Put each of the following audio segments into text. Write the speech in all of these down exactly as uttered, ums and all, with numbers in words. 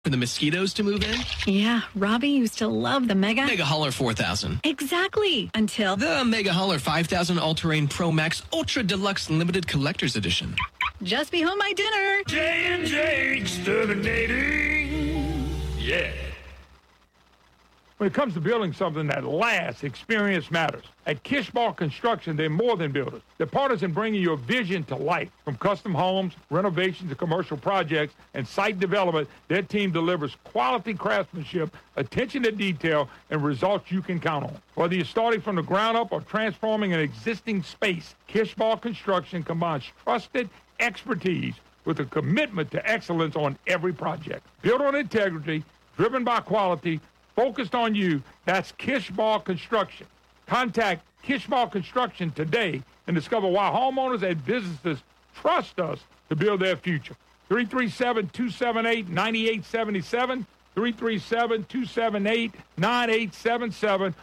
For the mosquitoes to move in? Yeah, Robbie used to love the Mega. Mega Hauler four thousand. Exactly, until... The Mega Hauler five thousand All-Terrain Pro Max Ultra Deluxe Limited Collector's Edition. Just be home my dinner. J and J Exterminating. Yeah. When it comes to building something that lasts, experience matters. At Kishball Construction, they're more than builders. They're partners in bringing your vision to life. From custom homes, renovations to commercial projects, and site development, their team delivers quality craftsmanship, attention to detail, and results you can count on. Whether you're starting from the ground up or transforming an existing space, Kishball Construction combines trusted expertise with a commitment to excellence on every project. Built on integrity, driven by quality, focused on you, that's Kishball Construction. Contact Kishball Construction today and discover why homeowners and businesses trust us to build their future. three three seven, two seven eight, nine eight seven seven, three three seven, two seven eight, nine eight seven seven,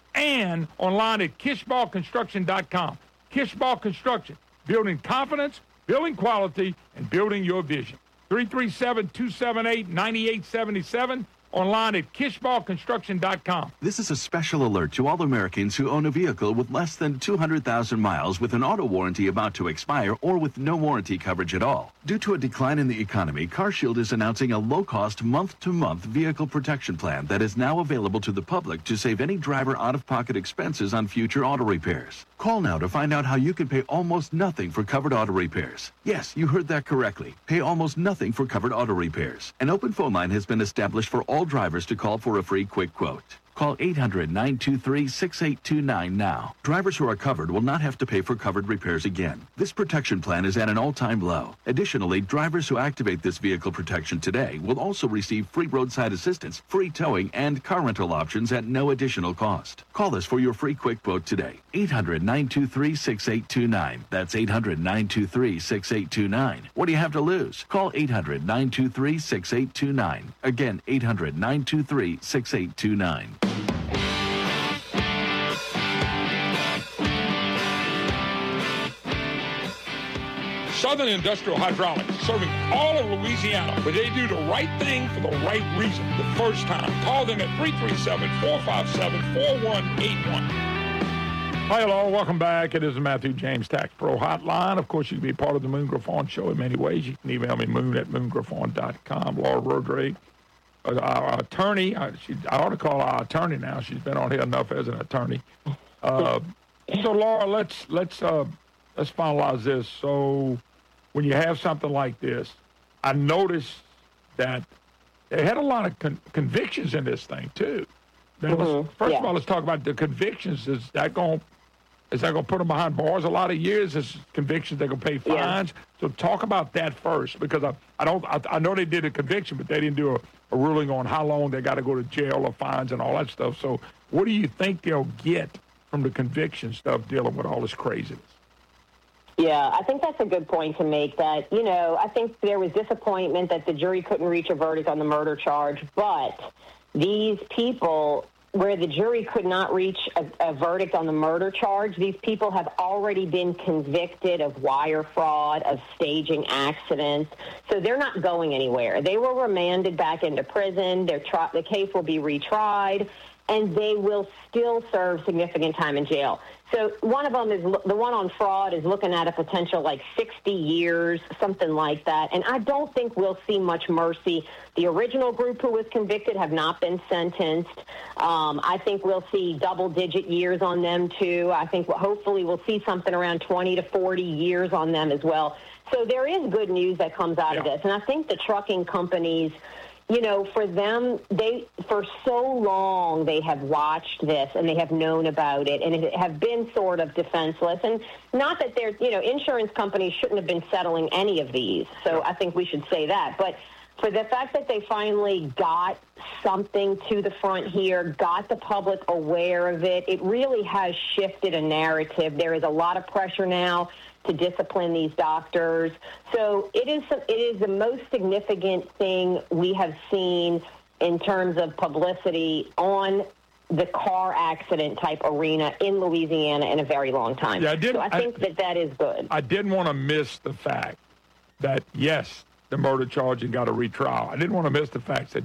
and online at kishball construction dot com. Kishball Construction, building confidence, building quality, and building your vision. three three seven, two seven eight, nine eight seven seven, online at kishball construction dot com. This is a special alert to all Americans who own a vehicle with less than two hundred thousand miles with an auto warranty about to expire or with no warranty coverage at all. Due to a decline in the economy, CarShield is announcing a low-cost month-to-month vehicle protection plan that is now available to the public to save any driver out-of-pocket expenses on future auto repairs. Call now to find out how you can pay almost nothing for covered auto repairs. Yes, you heard that correctly. Pay almost nothing for covered auto repairs. An open phone line has been established for all drivers to call for a free quick quote. Call eight hundred, nine two three, six eight two nine now. Drivers who are covered will not have to pay for covered repairs again. This protection plan is at an all-time low. Additionally, drivers who activate this vehicle protection today will also receive free roadside assistance, free towing, and car rental options at no additional cost. Call us for your free quick quote today. eight hundred, nine two three, six eight two nine. That's eight hundred, nine two three, six eight two nine. What do you have to lose? Call eight hundred, nine two three, six eight two nine. Again, eight hundred, nine two three, six eight two nine. Southern Industrial Hydraulics, serving all of Louisiana, but they do the right thing for the right reason the first time. Call them at three three seven, four five seven, four one eight one. Hi, hello, welcome back. It is the Matthew James Tax Pro Hotline. Of course, you can be part of the Moon Griffon Show in many ways. You can email me, moon at moon griffon dot com. Laura Rodriguez, uh, our attorney. Uh, she, I ought to call her our attorney now. She's been on here enough as an attorney. Uh, so, Laura, let's let's uh, let's finalize this. So, when you have something like this, I noticed that they had a lot of con- convictions in this thing too. Now, Mm-hmm. first yeah. of all, let's talk about the convictions. Is that going is that going to put them behind bars a lot of years? Is convictions they're going to pay fines? Yeah. So talk about that first, because I I don't I, I know they did a conviction, but they didn't do a, a ruling on how long they got to go to jail or fines and all that stuff. So what do you think they'll get from the conviction stuff dealing with all this craziness? Yeah, I think that's a good point to make. That, you know, I think there was disappointment that the jury couldn't reach a verdict on the murder charge, but these people, where the jury could not reach a, a verdict on the murder charge, these people have already been convicted of wire fraud, of staging accidents, so they're not going anywhere. They were remanded back into prison. Their tri- the case will be retried, and they will still serve significant time in jail. So one of them is, the one on fraud is looking at a potential like sixty years, something like that. And I don't think we'll see much mercy. The original group who was convicted have not been sentenced. Um, I think we'll see double-digit years on them, too. I think hopefully we'll see something around twenty to forty years on them as well. So there is good news that comes out yeah. of this. And I think the trucking companies, you know, for them, they for so long they have watched this and they have known about it and it have been sort of defenseless. And not that they're, you know, insurance companies shouldn't have been settling any of these. So I think we should say that. But for the fact that they finally got something to the front here, got the public aware of it, it really has shifted a narrative. There is a lot of pressure now to discipline these doctors. So it is it is the most significant thing we have seen in terms of publicity on the car accident type arena in Louisiana in a very long time. Yeah, I, did, so I think I, that that is good. I didn't want to miss the fact that, yes, the murder charge and got a retrial. I didn't want to miss the facts that